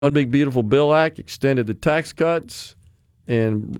One Big Beautiful Bill Act extended the tax cuts and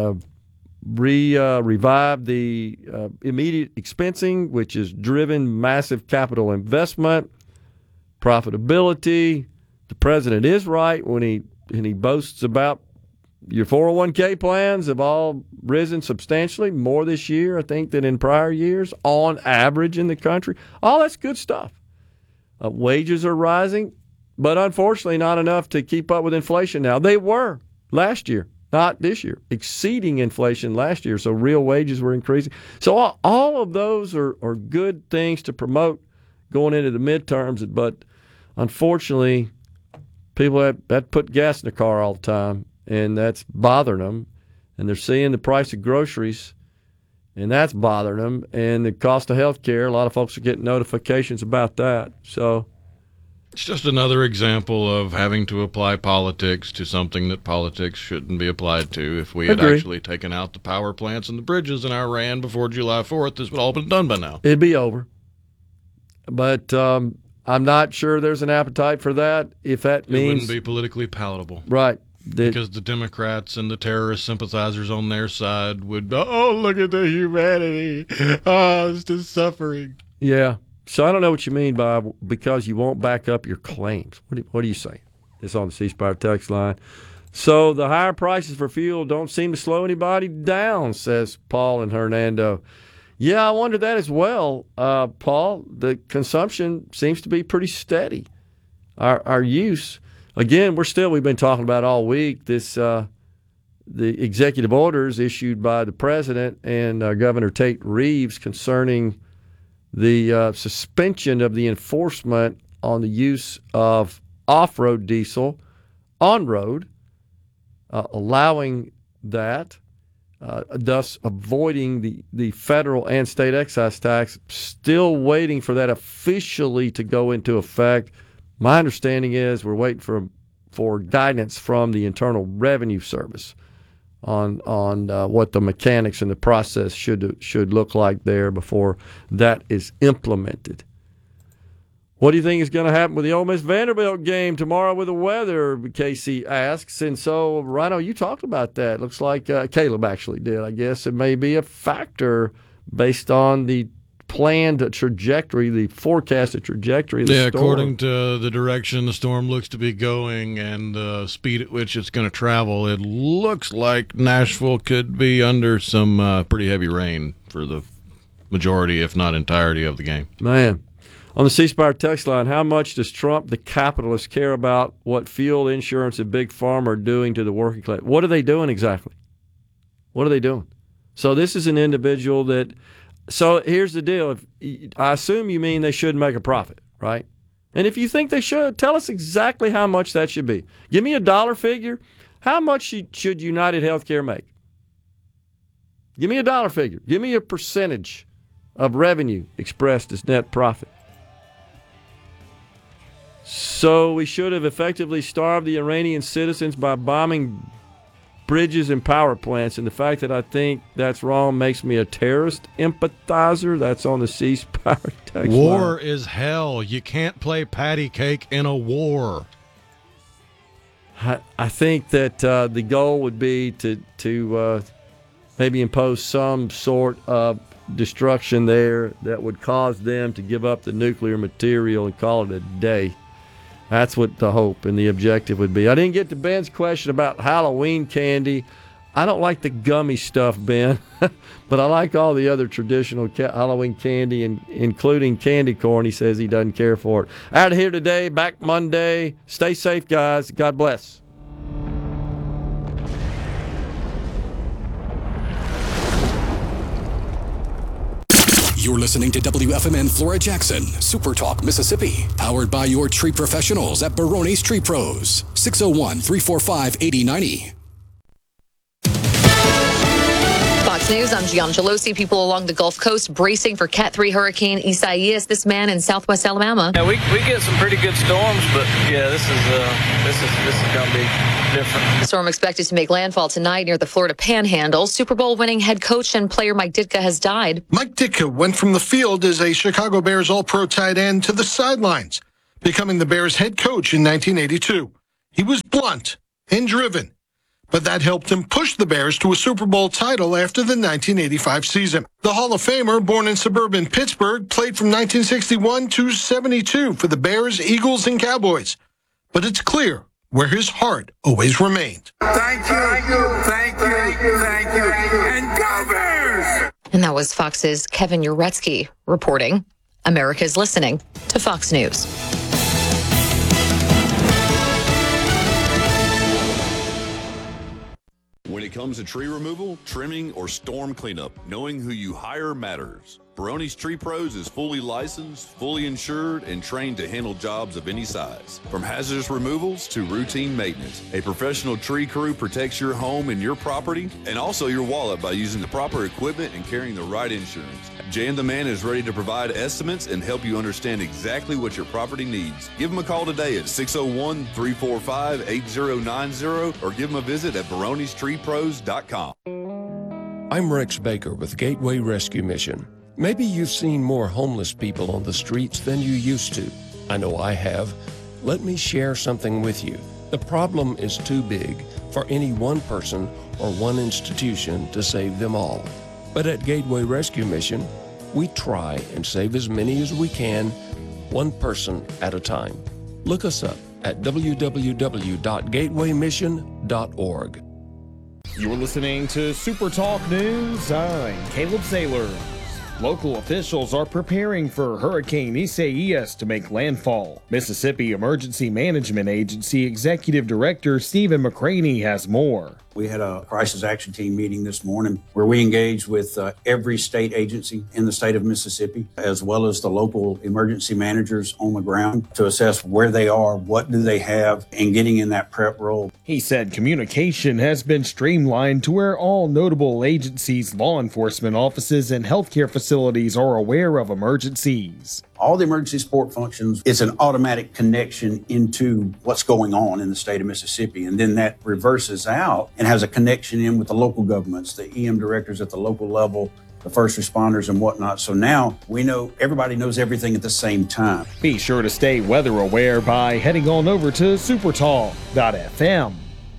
revived the immediate expensing, which has driven massive capital investment, profitability. The president is right when he boasts about your 401k plans have all risen substantially more this year, I think, than in prior years on average in the country. All that's good stuff. Wages are rising, but unfortunately not enough to keep up with inflation now. They were last year, not this year, exceeding inflation last year, so real wages were increasing. So all of those are good things to promote going into the midterms, but unfortunately people that put gas in their car all the time, and that's bothering them, and they're seeing the price of groceries, and that's bothering them, and the cost of health care. A lot of folks are getting notifications about that. So it's just another example of having to apply politics to something that politics shouldn't be applied to. If we had actually taken out the power plants and the bridges in Iran before July 4th, this would all been done by now. It'd be over. But I'm not sure there's an appetite for that. If that means it wouldn't be politically palatable. Right. Because the Democrats and the terrorist sympathizers on their side would, oh, look at the humanity. Oh, it's the suffering. Yeah. So I don't know what you mean by because you won't back up your claims. What do you say? It's on the C Spire text line. So the higher prices for fuel don't seem to slow anybody down, says Paul and Hernando. Yeah, I wonder that as well, Paul. The consumption seems to be pretty steady. Our use. Again, we've been talking about all week this the executive orders issued by the president and Governor Tate Reeves concerning the suspension of the enforcement on the use of off-road diesel on road, allowing that, thus avoiding the federal and state excise tax. Still waiting for that officially to go into effect. My understanding is we're waiting for guidance from the Internal Revenue Service on what the mechanics and the process should look like there before that is implemented. What do you think is going to happen with the Ole Miss Vanderbilt game tomorrow with the weather? Casey asks. And so, Rhino, you talked about that. Looks like Caleb actually did. I guess it may be a factor based on the planned trajectory, the forecasted trajectory of the storm. According to the direction the storm looks to be going and the speed at which it's going to travel, it looks like Nashville could be under some pretty heavy rain for the majority, if not entirety, of the game. Man. On the C Spire text line, how much does Trump, the capitalist, care about what fuel, insurance, and Big Pharma are doing to the working class? What are they doing exactly? What are they doing? So this is an individual that... So here's the deal. I assume you mean they should make a profit, right? And if you think they should, tell us exactly how much that should be. Give me a dollar figure. How much should United Healthcare make? Give me a dollar figure. Give me a percentage of revenue expressed as net profit. So we should have effectively starved the Iranian citizens by bombing bridges and power plants, and the fact that I think that's wrong makes me a terrorist empathizer. That's on the C Spire text War line. is hell. You can't play patty cake in a war. I think that the goal would be to maybe impose some sort of destruction there that would cause them to give up the nuclear material and call it a day. That's what the hope and the objective would be. I didn't get to Ben's question about Halloween candy. I don't like the gummy stuff, Ben, but I like all the other traditional Halloween candy, including candy corn. He says he doesn't care for it. Out of here today, back Monday. Stay safe, guys. God bless. You're listening to WFMN Flora Jackson, Super Talk, Mississippi, powered by your tree professionals at Barone's Tree Pros, 601-345-8090. Fox News, I'm Gian Gelosi. People along the Gulf Coast bracing for Cat 3 Hurricane Isaias. This man in southwest Alabama. Yeah, we get some pretty good storms, but yeah, this is going to be different. The storm expected to make landfall tonight near the Florida Panhandle. Super Bowl winning head coach and player Mike Ditka has died. Mike Ditka went from the field as a Chicago Bears All-Pro tight end to the sidelines, becoming the Bears head coach in 1982. He was blunt and driven, but that helped him push the Bears to a Super Bowl title after the 1985 season. The Hall of Famer, born in suburban Pittsburgh, played from 1961 to 72 for the Bears, Eagles, and Cowboys. But it's clear where his heart always remained. Thank you, and go Bears! And that was Fox's Kevin Uretsky reporting. America's listening to Fox News. When it comes to tree removal, trimming, or storm cleanup, knowing who you hire matters. Barone's Tree Pros is fully licensed, fully insured, and trained to handle jobs of any size. From hazardous removals to routine maintenance, a professional tree crew protects your home and your property, and also your wallet by using the proper equipment and carrying the right insurance. Jan the Man is ready to provide estimates and help you understand exactly what your property needs. Give them a call today at 601-345-8090 or give them a visit at baronestreepros.com. I'm Rex Baker with Gateway Rescue Mission. Maybe you've seen more homeless people on the streets than you used to. I know I have. Let me share something with you. The problem is too big for any one person or one institution to save them all. But at Gateway Rescue Mission, we try and save as many as we can, one person at a time. Look us up at www.gatewaymission.org. You're listening to Super Talk News. I'm Caleb Saylor. Local officials are preparing for Hurricane Isaias to make landfall. Mississippi Emergency Management Agency Executive Director Stephen McCraney has more. We had a crisis action team meeting this morning where we engaged with every state agency in the state of Mississippi, as well as the local emergency managers on the ground to assess where they are, what do they have, and getting in that prep role. He said communication has been streamlined to where all notable agencies, law enforcement offices, and healthcare facilities are aware of emergencies. All the emergency support functions, it's an automatic connection into what's going on in the state of Mississippi. And then that reverses out and has a connection in with the local governments, the EM directors at the local level, the first responders and whatnot. So now we know everybody knows everything at the same time. Be sure to stay weather aware by heading on over to supertalk.fm.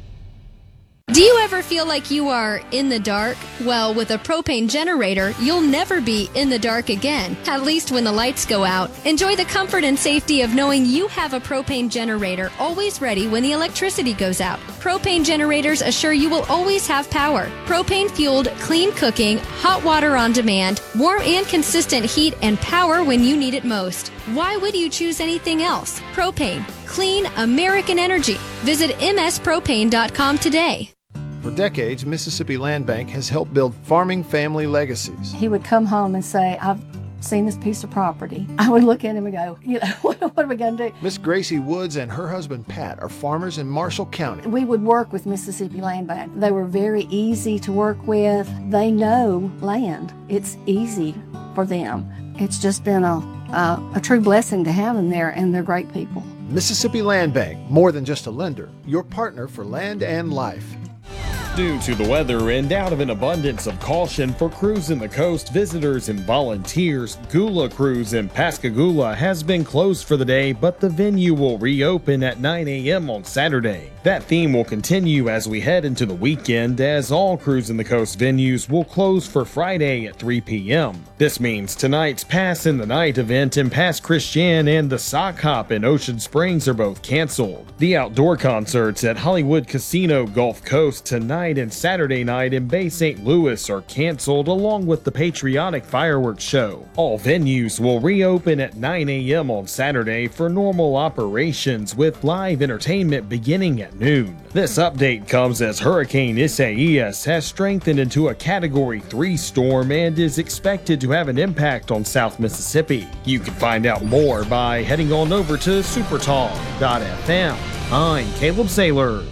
Do you ever feel like you are in the dark? Well, with a propane generator, you'll never be in the dark again, at least when the lights go out. Enjoy the comfort and safety of knowing you have a propane generator always ready when the electricity goes out. Propane generators assure you will always have power. Propane-fueled, clean cooking, hot water on demand, warm and consistent heat and power when you need it most. Why would you choose anything else? Propane. Clean American energy. Visit mspropane.com today. For decades, Mississippi Land Bank has helped build farming family legacies. He would come home and say, I've seen this piece of property. I would look at him and go, what are we going to do? Miss Gracie Woods and her husband Pat are farmers in Marshall County. We would work with Mississippi Land Bank. They were very easy to work with. They know land. It's easy for them. It's just been a true blessing to have them there, and they're great people. Mississippi Land Bank, more than just a lender, your partner for land and life. Due to the weather and out of an abundance of caution for cruising the coast, visitors and volunteers, Gula Cruise in Pascagoula has been closed for the day, but the venue will reopen at 9 a.m. on Saturday. That theme will continue as we head into the weekend, as all Cruising the Coast venues will close for Friday at 3 p.m. This means tonight's Pass in the Night event in Pass Christian and the Sock Hop in Ocean Springs are both canceled. The outdoor concerts at Hollywood Casino Gulf Coast tonight and Saturday night in Bay St. Louis are canceled, along with the Patriotic Fireworks Show. All venues will reopen at 9 a.m. on Saturday for normal operations, with live entertainment beginning at noon. This update comes as Hurricane Isaias has strengthened into a Category 3 storm and is expected to have an impact on South Mississippi. You can find out more by heading on over to supertalk.fm. I'm Caleb Saylor.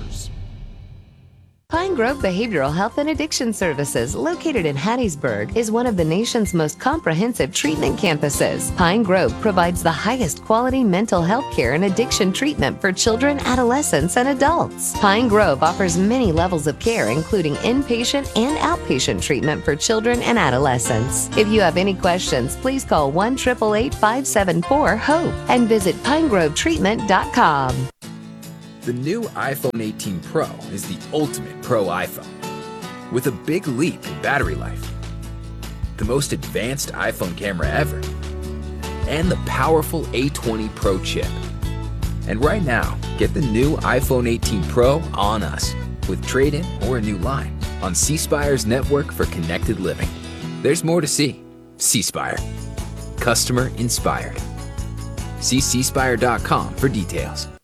Pine Grove Behavioral Health and Addiction Services, located in Hattiesburg, is one of the nation's most comprehensive treatment campuses. Pine Grove provides the highest quality mental health care and addiction treatment for children, adolescents, and adults. Pine Grove offers many levels of care, including inpatient and outpatient treatment for children and adolescents. If you have any questions, please call 1-888-574-HOPE and visit pinegrovetreatment.com. The new iPhone 18 Pro is the ultimate pro iPhone, with a big leap in battery life, the most advanced iPhone camera ever, and the powerful A20 Pro chip. And right now, get the new iPhone 18 Pro on us with trade-in or a new line on C Spire's network for connected living. There's more to see. C Spire. Customer inspired. See cspire.com for details.